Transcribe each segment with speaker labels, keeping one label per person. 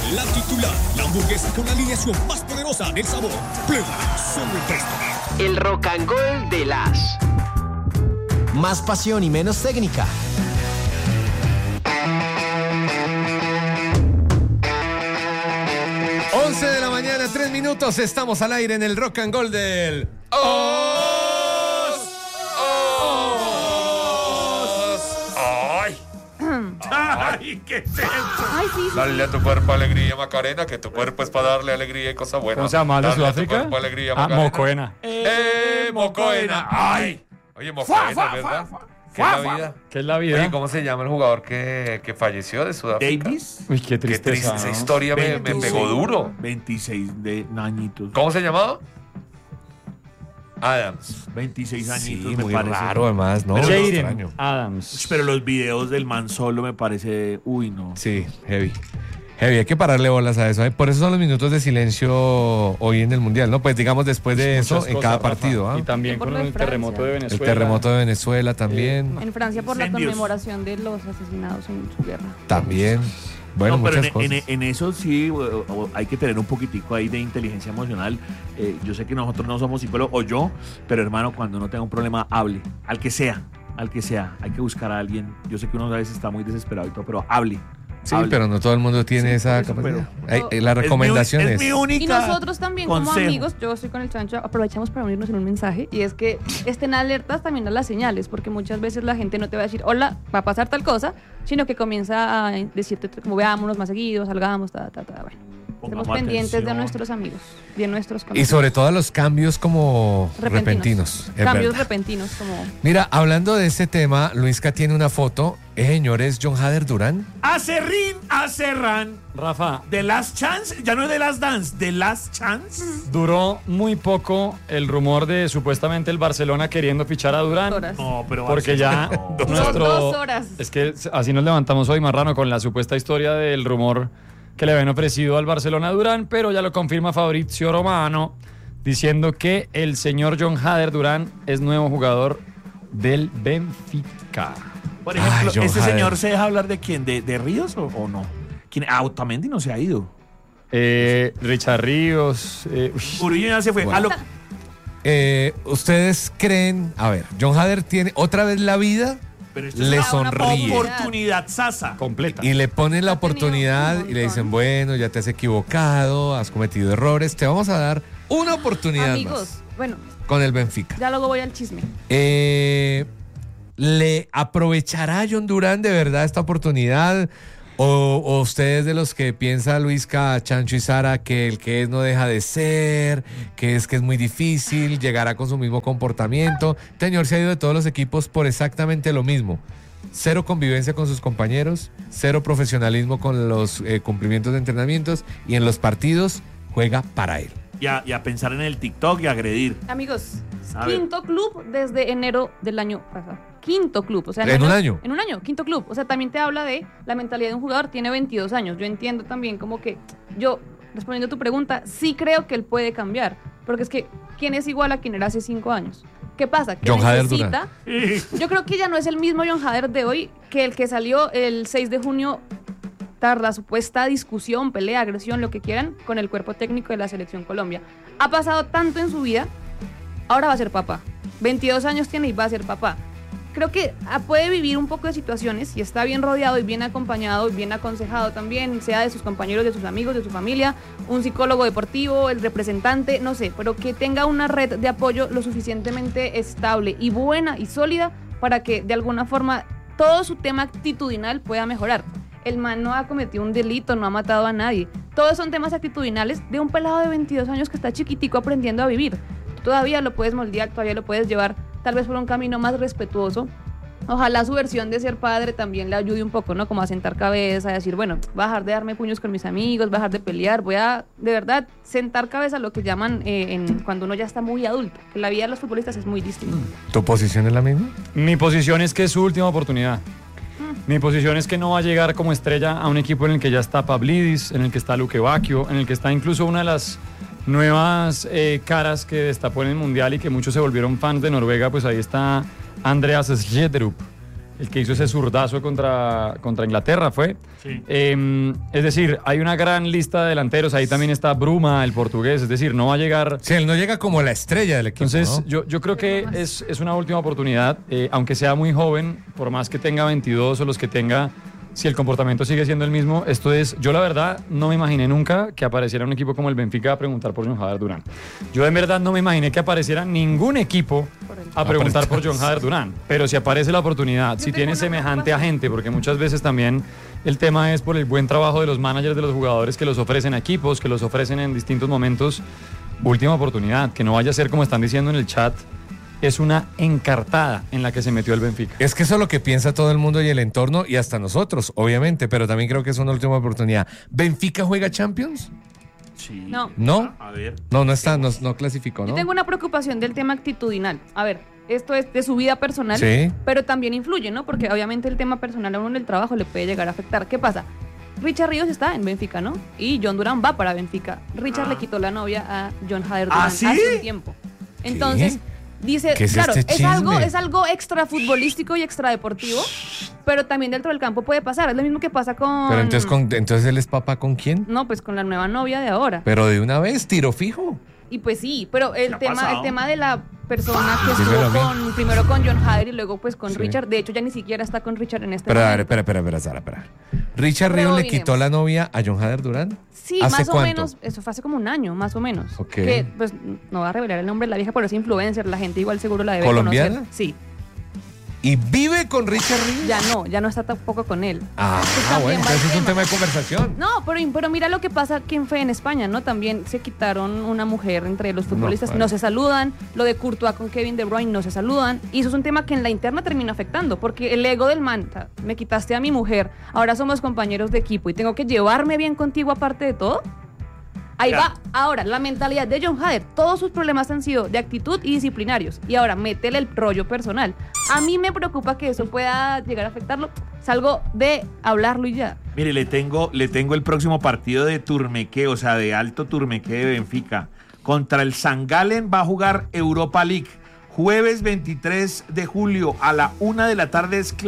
Speaker 1: La titular, la hamburguesa con la alineación más poderosa del sabor. Prueba solo el Restaurant.
Speaker 2: El Rock and Roll de las.
Speaker 3: Más pasión y menos técnica.
Speaker 4: De la mañana, 3 minutos, estamos al aire en el Rock and Roll del
Speaker 5: ¡Ay! ¡Ay, qué es eso!
Speaker 6: Ay, sí.
Speaker 5: Dale a tu cuerpo alegría, Macarena, que tu cuerpo es para darle alegría y cosas buenas.
Speaker 7: ¿Cómo se llama? ¿De Sudáfrica?
Speaker 5: Dale a tu cuerpo alegría, Macarena.
Speaker 7: Mocoena.
Speaker 5: Mocoena. ¡Ay! Oye, Mocoena, ¿verdad? ¿Qué es la vida?
Speaker 7: ¿Qué es la vida?
Speaker 5: Oye, ¿cómo se llama el jugador que falleció de Sudáfrica?
Speaker 8: Davis.
Speaker 7: Uy, qué tristeza,
Speaker 5: Esa
Speaker 7: ¿no?
Speaker 5: historia me pegó duro.
Speaker 8: 26 de añitos.
Speaker 5: ¿Cómo se llamaba? Adams.
Speaker 8: 26 añitos,
Speaker 4: Sí,
Speaker 8: me
Speaker 4: muy
Speaker 8: parece.
Speaker 4: raro además, ¿no?
Speaker 8: Pero
Speaker 4: Muy
Speaker 7: Jaden
Speaker 4: extraño.
Speaker 7: Adams.
Speaker 8: Pero los videos del man solo me parece... Uy, no.
Speaker 4: Sí, heavy. Heavy, hay que pararle bolas a eso. Por eso son los minutos de silencio hoy en el Mundial, ¿no? Pues digamos después de eso
Speaker 7: Muchas
Speaker 4: en
Speaker 7: cosas,
Speaker 4: cada
Speaker 7: Rafa.
Speaker 4: partido, ¿ah?
Speaker 7: Y también
Speaker 6: Por
Speaker 7: con
Speaker 6: lo de
Speaker 7: el terremoto de
Speaker 6: Francia.
Speaker 4: El
Speaker 7: Venezuela.
Speaker 4: terremoto de Venezuela también.
Speaker 6: En Francia por la
Speaker 8: Incendios.
Speaker 6: conmemoración de los asesinados en su guerra.
Speaker 4: También. Bueno,
Speaker 8: No, pero
Speaker 4: muchas cosas.
Speaker 8: en eso sí hay que tener un poquitico ahí de inteligencia emocional. Yo sé que nosotros no somos psicólogos, o yo, pero hermano, cuando uno tenga un problema, hable. Al que sea. Hay que buscar a alguien. Yo sé que uno a veces está muy desesperado y todo, pero hable.
Speaker 4: Sí,
Speaker 8: hable.
Speaker 4: pero no todo el mundo tiene
Speaker 8: Sí,
Speaker 4: esa
Speaker 8: por eso,
Speaker 4: capacidad. La recomendación
Speaker 8: es mi única
Speaker 6: Y nosotros también como
Speaker 8: consejo.
Speaker 6: amigos, yo estoy con el Chancho, aprovechamos para unirnos en un mensaje y es que estén alertas también a las señales, porque muchas veces la gente no te va a decir, hola, va a pasar tal cosa, sino que comienza a decirte como veámonos más seguidos, salgamos, bueno. Estemos
Speaker 8: Pongamos
Speaker 6: pendientes de
Speaker 8: atención.
Speaker 6: nuestros amigos, de nuestros
Speaker 4: Y
Speaker 6: conocidos.
Speaker 4: sobre todo los cambios como repentinos. es
Speaker 6: Cambios
Speaker 4: verdad.
Speaker 6: repentinos como...
Speaker 4: Mira, hablando de este tema, Luisca tiene una foto. Señores, John Hader Durán.
Speaker 8: Acerran.
Speaker 7: Rafa,
Speaker 8: The Last Chance, ya no es The Last Dance, The Last Chance.
Speaker 7: duró muy poco el rumor de supuestamente el Barcelona queriendo fichar a Durán.
Speaker 6: horas.
Speaker 8: No, pero
Speaker 7: Porque ya
Speaker 8: no.
Speaker 7: nuestro...
Speaker 6: 2 horas.
Speaker 7: Es que así nos levantamos hoy, Marrano, con la supuesta historia del rumor que le habían ofrecido al Barcelona a Durán, pero ya lo confirma Fabrizio Romano, diciendo que el señor John Hader Durán es nuevo jugador del Benfica.
Speaker 8: Por ejemplo,
Speaker 4: Ay, John
Speaker 8: ¿este
Speaker 4: Hader.
Speaker 8: señor se deja hablar de quién? ¿De Ríos o no? ¿Quién? Otamendi no se ha ido.
Speaker 7: Richard Ríos.
Speaker 8: Murillo ya se fue.
Speaker 4: Bueno. ¿Ustedes creen? A ver, John Hader tiene otra vez la vida,
Speaker 8: Pero esto
Speaker 4: le
Speaker 8: es una
Speaker 4: sonríe
Speaker 8: oportunidad sasa.
Speaker 7: completa.
Speaker 4: y le ponen la
Speaker 6: Ha tenido
Speaker 4: oportunidad
Speaker 6: un
Speaker 4: y le dicen,
Speaker 6: montón.
Speaker 4: bueno, ya te has equivocado, has cometido errores, te vamos a dar una oportunidad
Speaker 6: Amigos,
Speaker 4: más
Speaker 6: bueno,
Speaker 4: con el Benfica.
Speaker 6: ya luego voy al chisme.
Speaker 4: ¿Le aprovechará John Durán de verdad esta oportunidad? ¿O ustedes de los que piensa Luisca, Chancho y Sara que el que es no deja de ser, que es muy difícil, llegará con su mismo comportamiento? Este señor se ha ido de todos los equipos por exactamente lo mismo. Cero convivencia con sus compañeros, cero profesionalismo con los cumplimientos de entrenamientos y en los partidos juega para él.
Speaker 8: Y a pensar en el TikTok y agredir.
Speaker 6: Amigos,
Speaker 8: A ver.
Speaker 6: quinto club desde enero del año pasado. Quinto club, o sea,
Speaker 4: ¿En un año?
Speaker 6: En un año, quinto club. O sea, también te habla de la mentalidad de un jugador, tiene 22 años. Yo entiendo también como que yo, respondiendo a tu pregunta, sí creo que él puede cambiar. Porque es que, ¿quién es igual a quien era hace 5 años? ¿Qué pasa? Que
Speaker 4: John Hader
Speaker 6: necesita... Yo creo que ya no es el mismo John Hader de hoy que el que salió el 6 de junio tras la supuesta discusión, pelea, agresión, lo que quieran, con el cuerpo técnico de la Selección Colombia. Ha pasado tanto en su vida, ahora va a ser papá. 22 años tiene y va a ser papá. Creo que puede vivir un poco de situaciones y está bien rodeado y bien acompañado y bien aconsejado también, sea de sus compañeros, de sus amigos, de su familia, un psicólogo deportivo, el representante, no sé, pero que tenga una red de apoyo lo suficientemente estable y buena y sólida para que de alguna forma todo su tema actitudinal pueda mejorar. El man no ha cometido un delito, no ha matado a nadie. Todos son temas actitudinales de un pelado de 22 años que está chiquitico aprendiendo a vivir. Todavía lo puedes moldear, todavía lo puedes llevar tal vez por un camino más respetuoso. Ojalá su versión de ser padre también le ayude un poco, ¿no? Como a sentar cabeza, a decir, bueno, voy a dejar de darme puños con mis amigos, voy a dejar de pelear, voy a, de verdad, sentar cabeza, lo que llaman cuando uno ya está muy adulto. Que la vida de los futbolistas es muy distinta.
Speaker 4: ¿Tu posición es la misma?
Speaker 7: Mi posición es que es su última oportunidad. Mi posición es que no va a llegar como estrella a un equipo en el que ya está Pavlidis, en el que está Luque Bacchio, en el que está incluso una de las nuevas caras que destapó en el Mundial y que muchos se volvieron fans de Noruega, pues ahí está Andreas Schjelderup. el que hizo ese zurdazo contra Inglaterra fue.
Speaker 8: Sí.
Speaker 7: Es decir, hay una gran lista de delanteros, ahí también está Bruma, el portugués, es decir, no va a llegar...
Speaker 4: Sí, él no llega como la estrella del equipo,
Speaker 7: Entonces,
Speaker 4: ¿no?
Speaker 7: yo creo que es una última oportunidad, aunque sea muy joven, por más que tenga 22 o los que tenga, si el comportamiento sigue siendo el mismo, esto es, yo la verdad no me imaginé nunca que apareciera un equipo como el Benfica a preguntar por John Hader Durán. Yo en verdad no me imaginé que apareciera ningún equipo a preguntar por John Hader Durán, pero si aparece la oportunidad, si tiene semejante agente, porque muchas veces también el tema es por el buen trabajo de los managers de los jugadores que los ofrecen a equipos, que los ofrecen en distintos momentos, última oportunidad, que no vaya a ser como están diciendo en el chat, es una encartada en la que se metió el Benfica.
Speaker 4: Es que eso es lo que piensa todo el mundo y el entorno y hasta nosotros, obviamente, pero también creo que es una última oportunidad. ¿Benfica juega Champions?
Speaker 8: Sí.
Speaker 6: No.
Speaker 4: ¿No?
Speaker 8: A ver.
Speaker 4: No está, no clasificó,
Speaker 6: Yo
Speaker 4: ¿no?
Speaker 6: tengo una preocupación del tema actitudinal. A ver, esto es de su vida personal,
Speaker 4: Sí.
Speaker 6: pero también influye, ¿no? Porque obviamente el tema personal a uno en el trabajo le puede llegar a afectar. ¿Qué pasa? Richard Ríos está en Benfica, ¿no? Y John Durán va para Benfica. Richard le quitó la novia a John Hader Durán
Speaker 8: ¿sí?
Speaker 6: hace un tiempo. Entonces, dice,
Speaker 4: ¿Qué es
Speaker 6: claro,
Speaker 4: este chisme?
Speaker 6: es algo extra futbolístico y extra deportivo, pero también dentro del campo puede pasar. Es lo mismo que pasa con...
Speaker 4: Pero entonces él es papá ¿con quién?
Speaker 6: No, pues con la nueva novia de ahora.
Speaker 4: Pero de una vez, tiro fijo.
Speaker 6: Y pues sí, pero
Speaker 8: ¿Qué
Speaker 6: el
Speaker 8: ha
Speaker 6: tema
Speaker 8: pasado?
Speaker 6: de la persona que
Speaker 4: Dímelo a
Speaker 6: estuvo
Speaker 4: mí.
Speaker 6: primero con John Hader y luego pues con
Speaker 4: Sí.
Speaker 6: Richard, de hecho ya ni siquiera está con Richard en este
Speaker 4: Pero, a ver,
Speaker 6: momento.
Speaker 4: espera, Sara. ¿Richard Ríos le
Speaker 6: Rebobinemos.
Speaker 4: quitó la novia a John Hader Durán?
Speaker 6: Sí,
Speaker 4: ¿Hace
Speaker 6: más o
Speaker 4: cuánto?
Speaker 6: menos, eso fue hace como un año, más o menos.
Speaker 4: Ok.
Speaker 6: Que pues no va a revelar el nombre de la vieja, pero es influencer, la gente igual seguro la debe
Speaker 4: ¿Colombiana?
Speaker 6: conocer. Sí,
Speaker 4: ¿Y vive con Richard Ríos?
Speaker 6: ya no está tampoco con él.
Speaker 4: Ah,
Speaker 6: Pues también
Speaker 4: bueno,
Speaker 6: va el
Speaker 4: entonces es un
Speaker 6: tema.
Speaker 4: tema de conversación.
Speaker 6: No, pero mira lo que pasa aquí en España, ¿no? También se quitaron una mujer entre los futbolistas,
Speaker 4: vale.
Speaker 6: no se saludan, lo de Courtois con Kevin De Bruyne no se saludan, y eso es un tema que en la interna termina afectando, porque el ego del man, o sea, me quitaste a mi mujer, ahora somos compañeros de equipo y tengo que llevarme bien contigo aparte de todo. Ahí
Speaker 8: Ya.
Speaker 6: va. Ahora, la mentalidad de John Hader, todos sus problemas han sido de actitud y disciplinarios. Y ahora, métele el rollo personal. A mí me preocupa que eso pueda llegar a afectarlo. Salgo de hablarlo y ya.
Speaker 8: Mire, le tengo el próximo partido de Turmeque, o sea, de Alto Turmeque de Benfica. Contra el St. Gallen va a jugar Europa League. Jueves 23 de julio a la 1 de la tarde es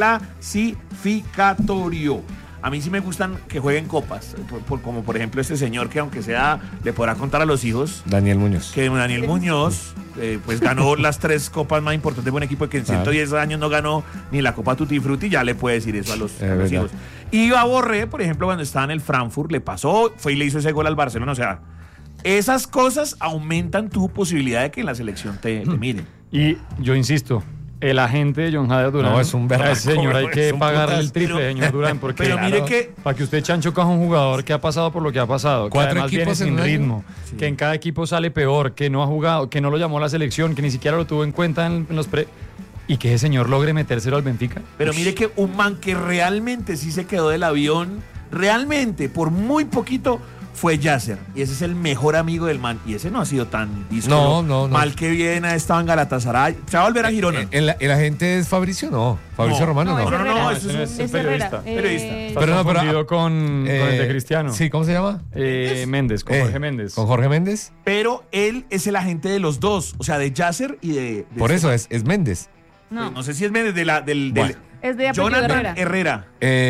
Speaker 8: clasificatorio. A mí sí me gustan que jueguen copas, como por ejemplo este señor que aunque sea le podrá contar a los hijos
Speaker 4: Daniel Muñoz.
Speaker 8: que Daniel Muñoz pues ganó las 3 copas más importantes de un equipo que en
Speaker 4: Claro.
Speaker 8: 110 años no ganó ni la Copa Tutti Frutti, ya le puede decir eso a los
Speaker 4: verdad.
Speaker 8: hijos. Y a Borré, por ejemplo, cuando estaba en el Frankfurt, le pasó, fue y le hizo ese gol al Barcelona, o sea, esas cosas aumentan tu posibilidad de que en la selección te miren.
Speaker 7: Y yo insisto, el agente de John Hader Durán.
Speaker 4: No, es un berraco,
Speaker 7: a ese señor hay
Speaker 4: es
Speaker 7: que
Speaker 4: un
Speaker 7: pagarle
Speaker 4: putas.
Speaker 7: el triple,
Speaker 8: Pero-
Speaker 7: señor Durán, porque
Speaker 8: pero mire que-
Speaker 7: para que usted Chancho coja un jugador que ha pasado por lo que ha pasado, que
Speaker 4: 4
Speaker 7: además viene
Speaker 4: equipos en
Speaker 7: sin
Speaker 4: un año.
Speaker 7: ritmo, que en cada equipo sale peor, que no ha jugado, que no lo llamó la selección, que ni siquiera lo tuvo en cuenta en los y que ese señor logre metérselo al Benfica.
Speaker 8: Pero mire que un man que realmente sí se quedó del avión, realmente, por muy poquito, fue Yasser. Y ese es el mejor amigo del man. Y ese no ha sido tan díscolo.
Speaker 4: No.
Speaker 8: Mal que bien ha estado en Galatasaray. Se va a volver a Girona.
Speaker 4: ¿El agente es Fabricio? No. Fabricio
Speaker 8: No.
Speaker 4: Romano, no.
Speaker 6: es
Speaker 8: no,
Speaker 6: Herrera.
Speaker 8: eso es
Speaker 7: un
Speaker 6: Herrera.
Speaker 8: periodista.
Speaker 7: Está
Speaker 4: Pero no, pero-
Speaker 7: confundido con el de Cristiano.
Speaker 4: Sí, ¿cómo se llama?
Speaker 7: Méndez, con Jorge Méndez.
Speaker 4: ¿Con Jorge Méndez?
Speaker 8: Pero él es el agente de los dos. O sea, de Yasser y de
Speaker 4: Por
Speaker 8: este
Speaker 4: eso es Méndez.
Speaker 6: No,
Speaker 8: No sé si es Méndez del
Speaker 4: Bueno.
Speaker 6: es de apellido
Speaker 8: Jonathan
Speaker 6: Herrera.
Speaker 8: Herrera.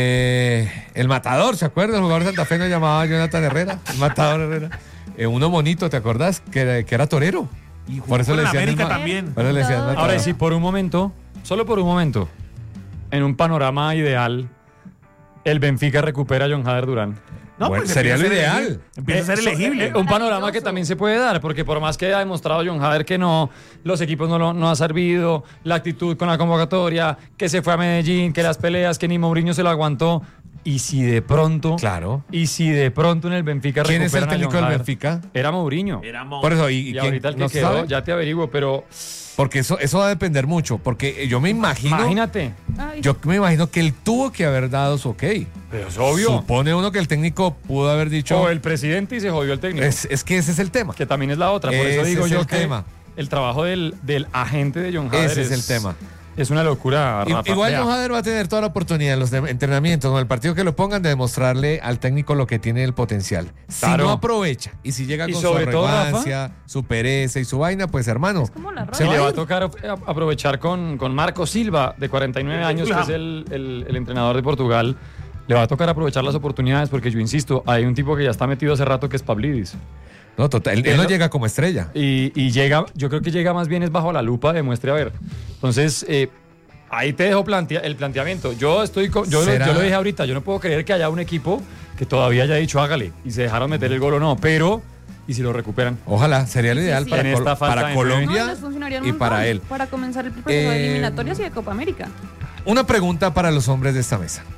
Speaker 4: El Matador, ¿se acuerda? El jugador santafesino llamaba Jonathan Herrera. El Matador Herrera. Uno bonito, ¿te acordás? Que era torero.
Speaker 8: Y
Speaker 4: Por eso
Speaker 8: jugó
Speaker 4: le
Speaker 8: con
Speaker 4: decían
Speaker 8: América
Speaker 4: el
Speaker 8: también.
Speaker 4: Por eso le decían Matador.
Speaker 7: Ahora, y si por un momento, solo por un momento, en un panorama ideal, el Benfica recupera a John Hader Durán.
Speaker 8: No,
Speaker 4: Bueno,
Speaker 8: pues
Speaker 4: sería
Speaker 8: empieza
Speaker 4: lo
Speaker 8: a ser
Speaker 4: ideal.
Speaker 8: elegible. Empieza a ser elegible.
Speaker 7: Un panorama que también se puede dar, porque por más que haya demostrado John Hader que no, los equipos no ha servido, la actitud con la convocatoria, que se fue a Medellín, que las peleas, que ni Mourinho se lo aguantó. Y si de pronto,
Speaker 4: Claro.
Speaker 7: y si de pronto en el Benfica
Speaker 4: ¿Quién es el
Speaker 7: recuperan a
Speaker 4: técnico
Speaker 7: John
Speaker 4: del
Speaker 7: Hader?
Speaker 4: Benfica?
Speaker 7: Era Mourinho.
Speaker 8: Era Mo-
Speaker 4: Por eso,
Speaker 7: Y
Speaker 4: quién?
Speaker 7: ahorita el que
Speaker 4: ¿No se
Speaker 7: quedó,
Speaker 4: sabe?
Speaker 7: ya te averiguo, pero
Speaker 4: Porque eso va a depender mucho. Porque yo me imagino.
Speaker 7: imagínate.
Speaker 6: Ay,
Speaker 4: Yo me imagino que él tuvo que haber dado su ok.
Speaker 7: Pero es obvio.
Speaker 4: Supone uno que el técnico pudo haber dicho.
Speaker 7: O el presidente y se jodió el técnico.
Speaker 4: Es que ese es el tema.
Speaker 7: Que también es la otra. Por eso
Speaker 4: Ese
Speaker 7: digo
Speaker 4: es
Speaker 7: yo
Speaker 4: el
Speaker 7: que
Speaker 4: tema.
Speaker 7: el trabajo del agente de John Hader
Speaker 4: Ese es el tema.
Speaker 7: Es una locura, Rafa.
Speaker 4: Igual
Speaker 7: Vea.
Speaker 4: John Hader va a tener toda la oportunidad en los entrenamientos, en el partido que lo pongan, de demostrarle al técnico lo que tiene el potencial. Si
Speaker 7: Claro.
Speaker 4: no aprovecha y si llega
Speaker 7: Y
Speaker 4: con su
Speaker 7: sobre todo,
Speaker 4: arrogancia, su pereza y su vaina, pues hermano,
Speaker 6: Es como la
Speaker 4: se
Speaker 6: ropa.
Speaker 7: Le
Speaker 4: va
Speaker 7: va
Speaker 4: a
Speaker 7: a
Speaker 4: ir.
Speaker 7: tocar aprovechar con Marco Silva, de 49 años, que es el entrenador de Portugal. Le va a tocar aprovechar las oportunidades porque yo insisto, hay un tipo que ya está metido hace rato que es Pavlidis.
Speaker 4: No, total, él no llega como estrella.
Speaker 7: Y llega, yo creo que llega más bien es bajo la lupa de muestre a ver. Entonces, ahí te dejo el planteamiento. Yo lo dije ahorita, yo no puedo creer que haya un equipo que todavía haya dicho hágale y se dejaron meter el gol o no, pero ¿y si lo recuperan?
Speaker 4: Ojalá, sería lo
Speaker 6: Sí,
Speaker 4: ideal
Speaker 6: sí.
Speaker 4: para,
Speaker 7: En esta falta
Speaker 4: para
Speaker 7: de
Speaker 6: No,
Speaker 4: Colombia
Speaker 6: les funcionaría un
Speaker 4: y
Speaker 6: montón
Speaker 4: para él.
Speaker 6: Para comenzar el proceso de eliminatorias y de Copa América.
Speaker 4: Una pregunta para los hombres de esta mesa.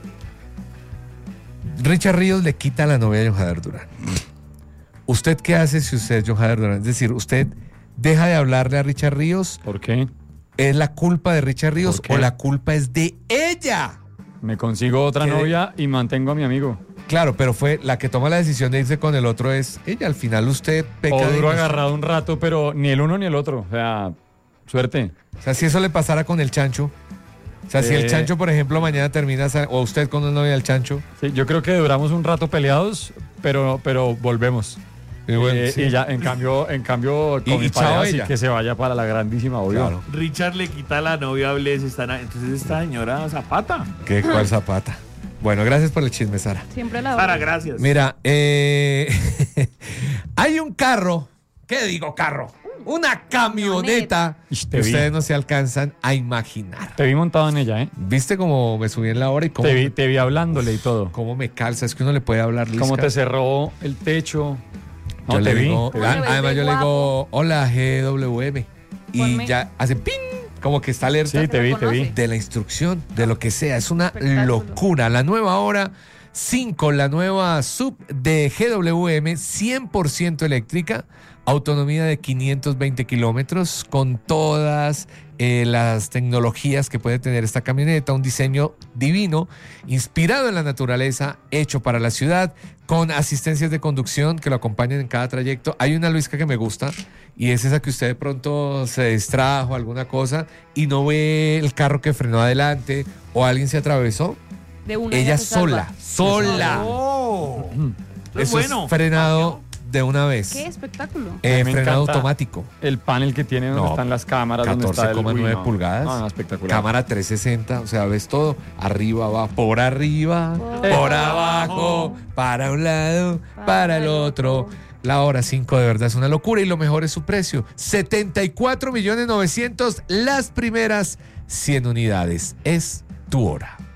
Speaker 4: Richard Ríos le quita la novia a John Hader Durán. ¿Usted qué hace si usted es John Hader Durán? Es decir, ¿usted deja de hablarle a Richard Ríos?
Speaker 7: ¿Por qué?
Speaker 4: ¿Es la culpa de Richard Ríos
Speaker 7: ¿Por qué?
Speaker 4: o la culpa es de ella?
Speaker 7: Me consigo otra
Speaker 4: ¿Qué?
Speaker 7: novia y mantengo a mi amigo.
Speaker 4: Claro, pero fue la que toma la decisión de irse con el otro es ella. Al final usted peca
Speaker 7: O
Speaker 4: de
Speaker 7: duro
Speaker 4: inocente.
Speaker 7: agarrado un rato, pero ni el uno ni el otro. O sea, suerte.
Speaker 4: O sea, si eso le pasara con el Chancho. O sea, si el Chancho, por ejemplo, mañana termina o usted con una novia del Chancho.
Speaker 7: Sí, yo creo que duramos un rato peleados, pero volvemos.
Speaker 4: Y bueno, sí.
Speaker 7: Y ya, en cambio, con
Speaker 4: Y
Speaker 7: mi
Speaker 4: chao
Speaker 7: pareja, sí
Speaker 4: ella.
Speaker 7: que se vaya para la grandísima, obvio.
Speaker 4: Claro.
Speaker 8: Richard le quita la novia a Bless, entonces esta señora Zapata.
Speaker 4: ¿Qué cuál zapata? Bueno, gracias por el chisme, Sara.
Speaker 6: Siempre la
Speaker 8: Sara,
Speaker 6: orden.
Speaker 8: gracias.
Speaker 4: Mira, hay un carro, ¿qué digo carro? Una camioneta
Speaker 7: Ish,
Speaker 4: que
Speaker 7: te vi.
Speaker 4: ustedes no se alcanzan a imaginar.
Speaker 7: Te vi montado en ella, ¿eh?
Speaker 4: ¿Viste cómo me subí en la hora y cómo,
Speaker 7: Te vi hablándole y todo.
Speaker 4: cómo me calza? Es que uno le puede hablar lisca.
Speaker 7: Cómo te cerró el techo. No,
Speaker 4: Yo le
Speaker 7: te vi.
Speaker 4: digo,
Speaker 7: te vi.
Speaker 6: Hola,
Speaker 4: además
Speaker 6: bebé
Speaker 4: yo le digo,
Speaker 6: guapo.
Speaker 4: hola GWM. Y
Speaker 6: Ponme.
Speaker 4: ya hace pin, como que está alerta
Speaker 7: Sí, te vi.
Speaker 4: de la instrucción, de lo que sea. Es una
Speaker 6: Espectáculo.
Speaker 4: locura. La nueva hora 5, la nueva sub de GWM, 100% eléctrica, autonomía de 520 kilómetros, con todas las tecnologías que puede tener esta camioneta, un diseño divino, inspirado en la naturaleza, hecho para la ciudad, con asistencias de conducción que lo acompañan en cada trayecto. Hay una Luisca que me gusta y es esa que usted de pronto se distrajo, alguna cosa, y no ve el carro que frenó adelante o alguien se atravesó.
Speaker 6: De una
Speaker 4: Ella
Speaker 6: se salva.
Speaker 4: sola.
Speaker 8: Oh. Es
Speaker 4: Eso
Speaker 8: bueno.
Speaker 4: es frenado de una vez.
Speaker 6: ¡Qué espectáculo!
Speaker 7: Me
Speaker 4: Frenado
Speaker 7: encanta
Speaker 4: automático.
Speaker 7: El panel que tiene donde
Speaker 4: No,
Speaker 7: están las cámaras, donde está el
Speaker 4: 14,9
Speaker 7: uy, no.
Speaker 4: pulgadas.
Speaker 7: No, espectacular.
Speaker 4: Cámara 360, o sea, ves todo. Arriba, abajo, por arriba, por abajo, para un lado, para el otro. La hora 5 de verdad es una locura y lo mejor es su precio. 74.900.000 las primeras 100 unidades. Es tu hora.